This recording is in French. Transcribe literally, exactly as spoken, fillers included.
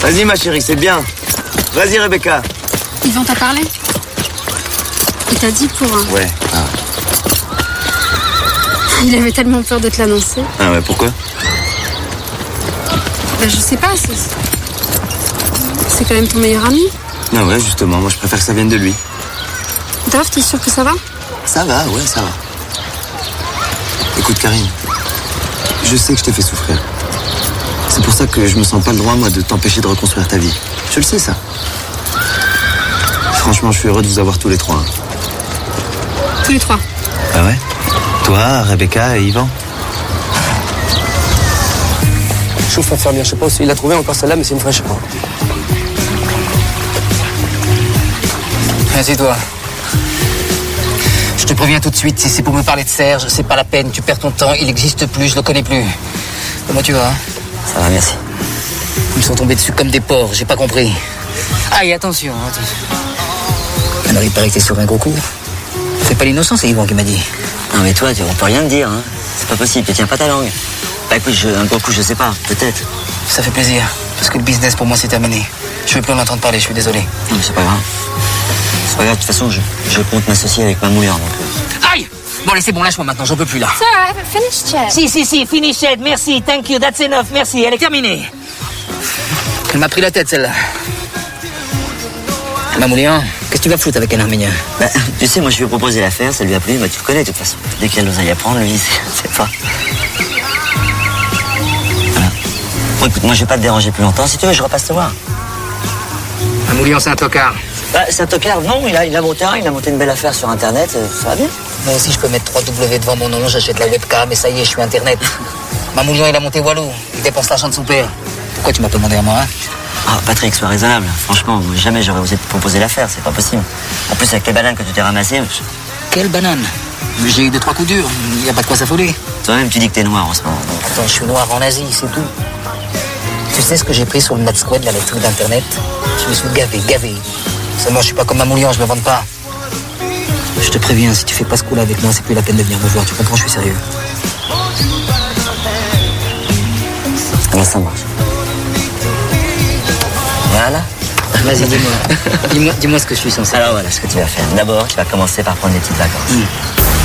Vas-y, ma chérie, c'est bien. Vas-y, Rebecca. Yvan t'a parlé? Il t'a dit pour... un... Ouais. Ah. Il avait tellement peur de te l'annoncer. Ah ouais, pourquoi? Ben, je sais pas, c'est... C'est quand même ton meilleur ami. Ah ouais, justement, moi je préfère que ça vienne de lui. D'ailleurs, t'es sûr que ça va? Ça va, ouais, ça va. Écoute, Karine, je sais que je t'ai fait souffrir. C'est pour ça que je me sens pas le droit, moi, de t'empêcher de reconstruire ta vie. Je le sais, ça. Franchement, je suis heureux de vous avoir tous les trois. Hein. Tous les trois? Ah ouais? Toi, Rebecca et Yvan? Chauffe à faire bien, je sais pas s'il a trouvé encore celle-là, mais c'est une fraîche. Assieds-toi. Je te préviens tout de suite, si c'est pour me parler de Serge, c'est pas la peine, tu perds ton temps, il n'existe plus, je le connais plus. Comment tu vas? Ça va, merci. Ils me sont tombés dessus comme des porcs, j'ai pas compris. Aïe, attention, attention. Alors il paraît que t'es sur un gros coup. C'est pas l'innocent, c'est Yvan qui m'a dit. Non mais toi, tu, on peut rien te dire, hein. C'est pas possible, tu tiens pas ta langue. Bah écoute, je, un gros coup, je sais pas, peut-être. Ça fait plaisir, parce que le business pour moi c'est terminé. Je veux plus en entendre parler, je suis désolé. Non mais c'est pas grave. C'est pas grave, de toute façon, je, je compte m'associer avec ma mouillère, donc... Aïe! Bon allez, c'est bon, lâche-moi maintenant, j'en peux plus là. Sir, I haven't finished yet. Si, si, si, finish it, merci, thank you, that's enough, merci, elle est terminée. Elle m'a pris la tête, celle-là. Mamoulian, qu'est-ce que tu vas foutre avec un Arménien? Bah, tu sais, moi je lui ai proposé l'affaire, ça lui a plu, bah tu le connais de toute façon. Dès qu'il y a de l'oseille à prendre, lui, c'est pas... Voilà. Bon écoute, moi je vais pas te déranger plus longtemps, si tu veux, je repasse te voir. Mamoulian, c'est un tocard. Bah, c'est un tocard, non, il a, il a monté un, il a monté une belle affaire sur Internet, ça va bien. Moi aussi, je peux mettre trois W devant mon nom, j'achète la webcam et ça y est, je suis Internet. Mamoulian, il a monté Walou, il dépense l'argent de son père. Pourquoi tu m'as pas demandé à moi, hein? Ah, Patrick, sois raisonnable. Franchement, jamais j'aurais osé te proposer l'affaire, c'est pas possible. En plus, avec les bananes que tu t'es ramassées... Je... Quelle banane? J'ai eu deux, trois coups durs, il n'y a pas de quoi s'affoler. Toi-même, tu dis que t'es noir en ce moment. Donc... Attends, je suis noir en Asie, c'est tout. Tu sais ce que j'ai pris sur le NetSquad, là, les trucs d'Internet? Je me suis gavé, gavé. Seulement, je suis pas comme Mamoulian, je me vante pas. Je te préviens, si tu fais pas ce coup-là avec moi, c'est plus la peine de venir me voir, tu comprends, je suis sérieux. Alors, ça marche. Voilà. Vas-y, dis-moi. dis-moi. Dis-moi ce que je suis censé. Alors voilà ce que tu vas faire. D'abord, tu vas commencer par prendre des petites vacances. Mm.